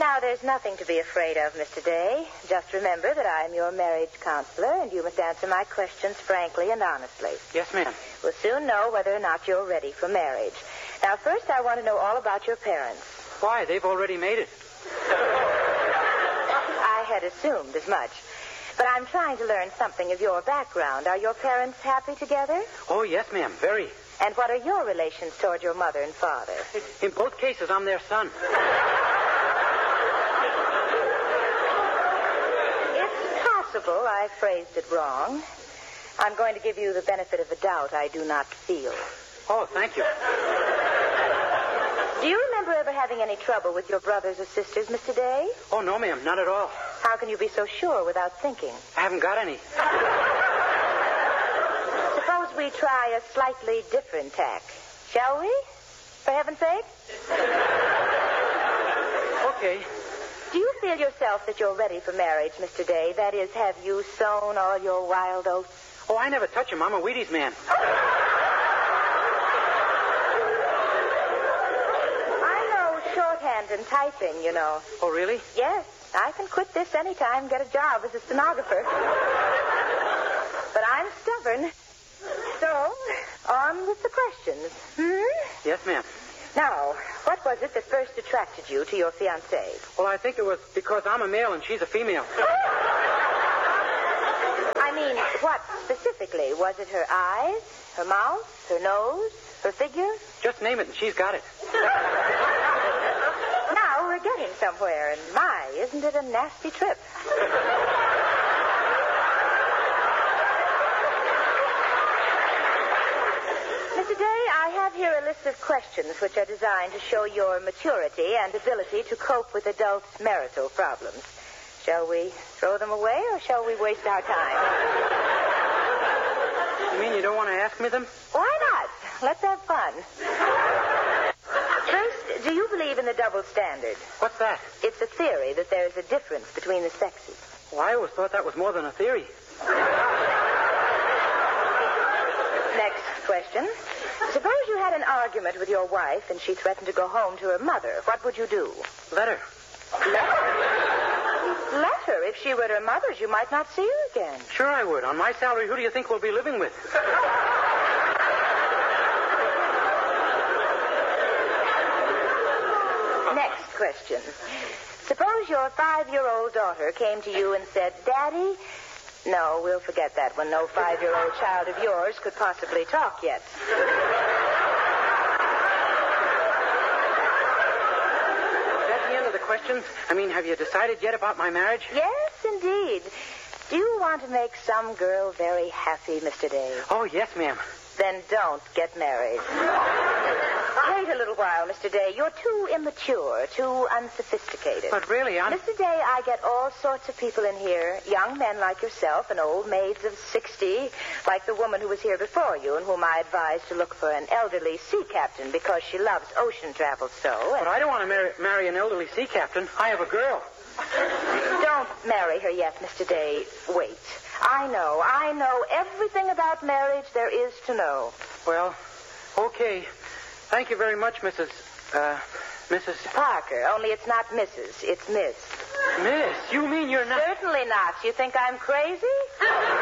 Now, there's nothing to be afraid of, Mr. Day. Just remember that I am your marriage counselor, and you must answer my questions frankly and honestly. Yes, ma'am. We'll soon know whether or not you're ready for marriage. Now, first, I want to know all about your parents. Why? They've already made it. I had assumed as much. But I'm trying to learn something of your background. Are your parents happy together? Oh, yes, ma'am. Very. And what are your relations toward your mother and father? In both cases, I'm their son. It's possible I phrased it wrong. I'm going to give you the benefit of the doubt I do not feel. Oh, thank you. Do you remember ever having any trouble with your brothers or sisters, Mr. Day? Oh, no, ma'am. Not at all. How can you be so sure without thinking? I haven't got any. Suppose we try a slightly different tack. Shall we? For heaven's sake? Okay. Do you feel yourself that you're ready for marriage, Mr. Day? That is, have you sown all your wild oats? Oh, I never touch him. I'm a Wheaties man. I know shorthand and typing, you know. Oh, really? Yes. I can quit this anytime and get a job as a stenographer. But I'm stubborn. So, on with the questions. Yes, ma'am. Now, what was it that first attracted you to your fiancée? Well, I think it was because I'm a male and she's a female. I mean, what specifically? Was it her eyes, her mouth, her nose, her figure? Just name it and she's got it. Now we're getting somewhere, and my, isn't it a nasty trip? Mr. Day, I have here a list of questions which are designed to show your maturity and ability to cope with adult marital problems. Shall we throw them away, or shall we waste our time? You mean you don't want to ask me them? Why not? Let's have fun. First, do you believe in the double standard? What's that? It's a theory that there's a difference between the sexes. Well, I always thought that was more than a theory. Next question. Suppose you had an argument with your wife and she threatened to go home to her mother. What would you do? Let her. Let her? Let her. If she were at her mother's, you might not see her again. Sure I would. On my salary, who do you think we'll be living with? Next question. Suppose your 5-year-old daughter came to you and said, Daddy... No, we'll forget that one. No 5-year-old child of yours could possibly talk yet. Is that the end of the questions? I mean, have you decided yet about my marriage? Yes, indeed. Do you want to make some girl very happy, Mr. Day? Oh, yes, ma'am. Then don't get married. Wait a little while, Mr. Day. You're too immature, too unsophisticated. But really, Mr. Day, I get all sorts of people in here, young men like yourself and old maids of 60, like the woman who was here before you and whom I advised to look for an elderly sea captain because she loves ocean travel so. But I don't want to marry an elderly sea captain. I have a girl. Don't marry her yet, Mr. Day. Wait. I know everything about marriage there is to know. Well, okay. Thank you very much, Mrs. Parker, only it's not Mrs., it's Miss. Miss, you mean you're not... Certainly not. You think I'm crazy?